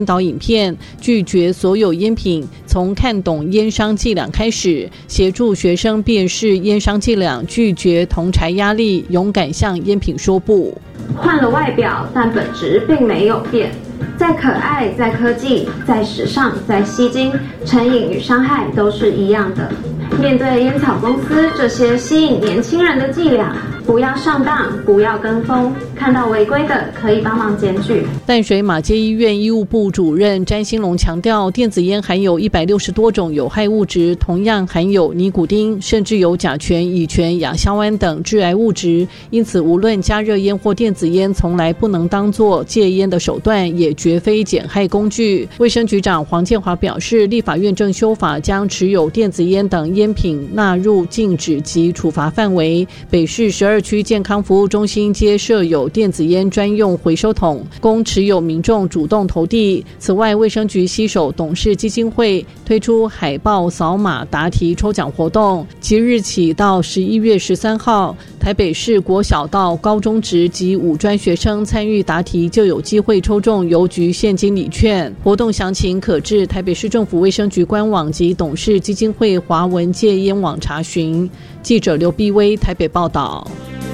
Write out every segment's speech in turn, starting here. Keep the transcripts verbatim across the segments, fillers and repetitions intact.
导影片，拒绝所有烟品，从看懂烟商伎俩开始，协助学生辨识烟商伎俩，拒绝同侪压力，勇敢向烟品说不。 换了外表，但本质并没有变。在可爱，在科技，在时尚，在吸睛，成瘾与伤害都是一样的。面对烟草公司这些吸引年轻人的伎俩，不要上当，不要跟风，看到违规的可以帮忙检举。 淡水马偕医院医务部主任詹兴龙强调，电子烟含有一百六十多种有害物质，同样含有尼古丁，甚至有甲醛、乙醛、亚硝胺等致癌物质，因此无论加热烟或电子烟，从来不能当作戒烟的手段，也绝非减害工具。卫生局长黄建华表示，立法院正修法，将持有电子烟等烟品纳入禁止及处罚范围。北市十二区健康服务中心皆设有电子烟专用回收桶，供持有民众主动投递。此外，卫生局携手董事基金会推出海报扫码答题抽奖活动，即日起到十一月十三号，台北市国小到高中职及五专学生参与答题，就有机会抽中邮局现金礼券。活动详情可至台北市政府卫生局官网及董事基金会华文戒烟网查询。记者刘碧薇台北报道。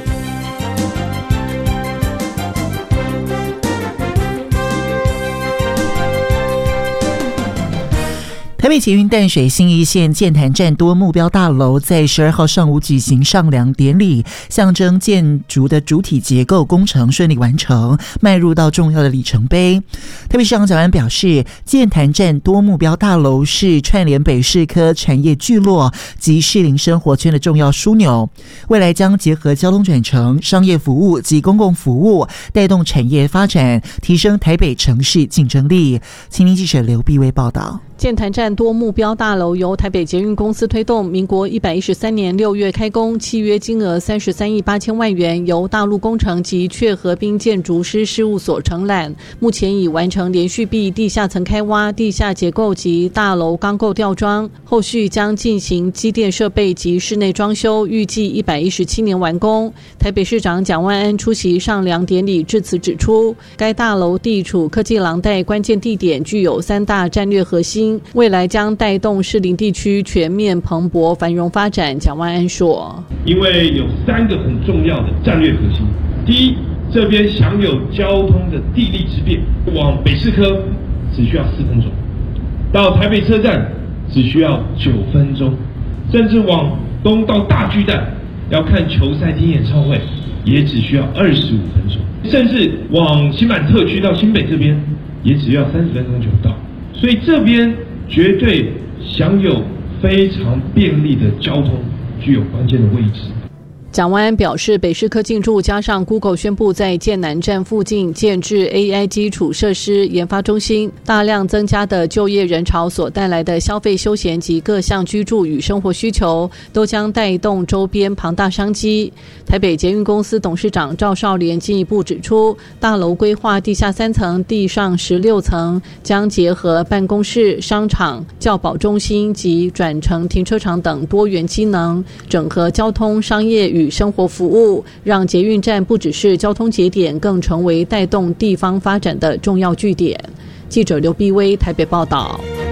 台北捷运淡水信义线剑潭站多目标大楼在十二号上午举行上梁典礼，象征建筑的主体结构工程顺利完成，迈入到重要的里程碑。台北市长蒋万安表示，剑潭站多目标大楼是串联北市科产业聚落及士林生活圈的重要枢纽，未来将结合交通转乘、商业服务及公共服务，带动产业发展，提升台北城市竞争力。青年记者刘碧薇报道。 剑潭站多目标大楼由台北捷运公司推动，民国一百一十三年六月开工，契约金额三十三亿八千万元，由大陆工程及雀河滨建筑师事务所承揽。目前已完成连续壁地下层开挖、地下结构及大楼钢构吊装，后续将进行机电设备及室内装修，预计一百一十七年完工。台北市长蒋万安出席上梁典礼致辞指出，该大楼地处科技廊带关键地点，具有三大战略核心，未来将带动士林地区全面蓬勃繁荣发展。蒋万安说， 因为有三个很重要的战略核心。第一，这边享有交通的地利之便，往北市科只需要四分钟，到台北车站只需要九分钟，甚至往东到大巨蛋要看球赛听演唱会也只需要二十五分钟，甚至往新板特区到新北这边也只要三十分钟就到。所以这边绝对享有非常便利的交通，具有关键的位置。 蒋万安表示，北市科进驻加上 Google 宣布在剑南站附近建置 A I 基础设施研发中心，大量增加的就业人潮所带来的消费休闲及各项居住与生活需求，都将带动周边庞大商机。台北捷运公司董事长赵少莲进一步指出，大楼规划地下三层、地上十六层，将结合办公室、商场、教保中心及转乘停车场等多元机能，整合交通、商业与生活服务，让捷运站不只是交通节点，更成为带动地方发展的重要据点。记者刘碧薇台北报道。